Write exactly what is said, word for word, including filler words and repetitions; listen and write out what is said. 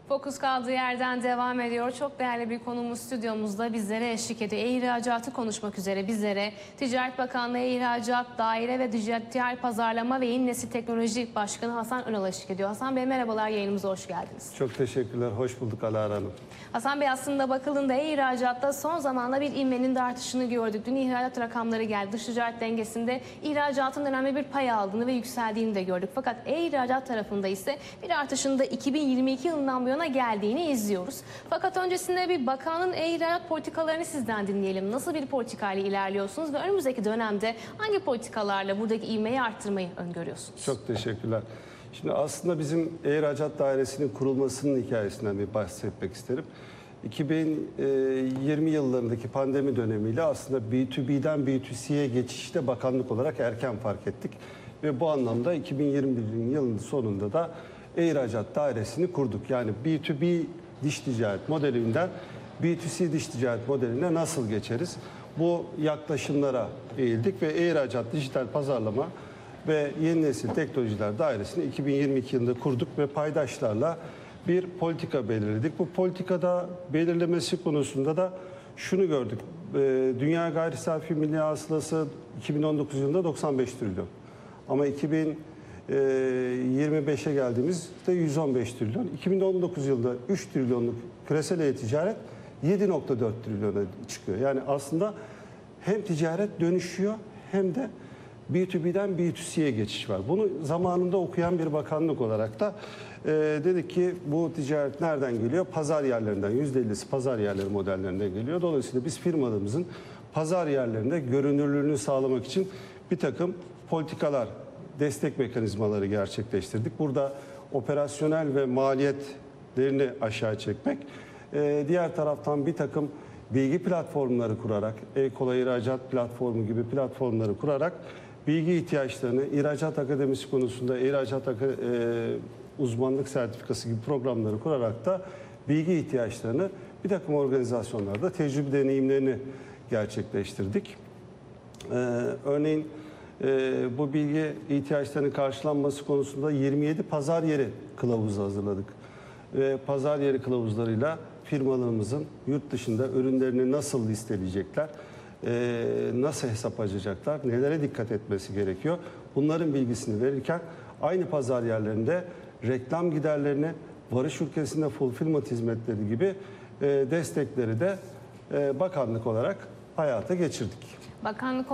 Fokus kaldığı yerden devam ediyor. Çok değerli bir konuğumuz stüdyomuzda bizlere eşlik ediyor. E-ihracatı konuşmak üzere bizlere Ticaret Bakanlığı İhracat Daire ve Dijital Pazarlama ve Yeni Nesil Teknoloji Başkanı Hasan Önal eşlik ediyor. Hasan Bey merhabalar, yayınımıza hoş geldiniz. Çok teşekkürler, hoş bulduk Alara Hanım. Hasan Bey, aslında bakıldığında e-ihracatta son zamanda bir ivmenin de artışını gördük. Dün ihracat rakamları geldi. Dış ticaret dengesinde ihracatın önemli bir pay aldığını ve yükseldiğini de gördük. Fakat e-ihracat tarafında ise bir artışın da iki bin yirmi iki yılından bu yana geldiğini izliyoruz. Fakat öncesinde bir bakanın e-ihracat politikalarını sizden dinleyelim. Nasıl bir politikayla ilerliyorsunuz ve önümüzdeki dönemde hangi politikalarla buradaki ivmeyi arttırmayı öngörüyorsunuz? Çok teşekkürler. Şimdi aslında bizim e-ihracat dairesinin kurulmasının hikayesinden bir bahsetmek isterim. iki bin yirmi yıllarındaki pandemi dönemiyle aslında B iki B'den B iki C'ye geçişte bakanlık olarak erken fark ettik. Ve bu anlamda iki bin yirmi bir yılının sonunda da e-ihracat dairesini kurduk. Yani B iki B dış ticaret modelinden B iki C dış ticaret modeline nasıl geçeriz? Bu yaklaşımlara eğildik ve e-ihracat dijital pazarlama ve yeni nesil teknolojiler dairesini iki bin yirmi iki yılında kurduk ve paydaşlarla bir politika belirledik. Bu politikada belirlemesi konusunda da şunu gördük. Dünya gayri safi milli hasılası iki bin on dokuz yılında doksan beş trilyon. Ama iki bin yirmi beşe geldiğimizde yüz on beş trilyon. iki bin on dokuz yılında üç trilyonluk küresel e-ticaret yedi nokta dört trilyona çıkıyor. Yani aslında hem ticaret dönüşüyor hem de B iki B'den B iki C'ye geçiş var. Bunu zamanında okuyan bir bakanlık olarak da e, dedik ki bu ticaret nereden geliyor? Pazar yerlerinden. yüzde ellisi pazar yerleri modellerinden geliyor. Dolayısıyla biz firmalarımızın pazar yerlerinde görünürlüğünü sağlamak için bir takım politikalar, destek mekanizmaları gerçekleştirdik. Burada operasyonel ve maliyetlerini aşağı çekmek, e, diğer taraftan bir takım bilgi platformları kurarak, e-kolay ihracat platformu gibi platformları kurarak bilgi ihtiyaçlarını, ihracat akademisi konusunda ihracat e, uzmanlık sertifikası gibi programları kurarak da bilgi ihtiyaçlarını bir takım organizasyonlarda tecrübe deneyimlerini gerçekleştirdik. Ee, örneğin e, bu bilgi ihtiyaçlarının karşılanması konusunda yirmi yedi pazar yeri kılavuzu hazırladık. Ve pazar yeri kılavuzlarıyla firmalarımızın yurt dışında ürünlerini nasıl listeleyecekler, e, nasıl hesap açacaklar, nelere dikkat etmesi gerekiyor, bunların bilgisini verirken aynı pazar yerlerinde reklam giderlerini, varış ülkesinde fulfillment hizmetleri gibi e, destekleri de e, bakanlık olarak hayata geçirdik. Bakanlık